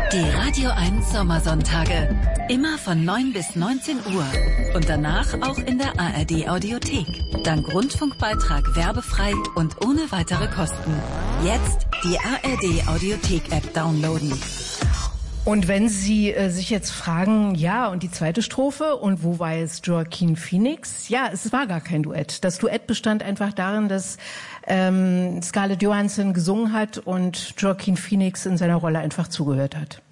Die Radio 1 Sommersonntage. Immer von 9 bis 19 Uhr. Und danach auch in der ARD Audiothek. Dank Rundfunkbeitrag werbefrei und ohne weitere Kosten. Jetzt die ARD Audiothek App downloaden. Und wenn Sie sich jetzt fragen, ja, und die zweite Strophe, und wo war jetzt Joaquin Phoenix? Ja, es war gar kein Duett. Das Duett bestand einfach darin, dass Scarlett Johansson gesungen hat und Joaquin Phoenix in seiner Rolle einfach zugehört hat.